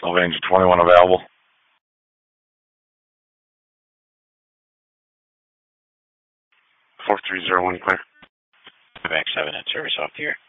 Sylvania 21 available. Four three zero one clear. Back 7 at service off here.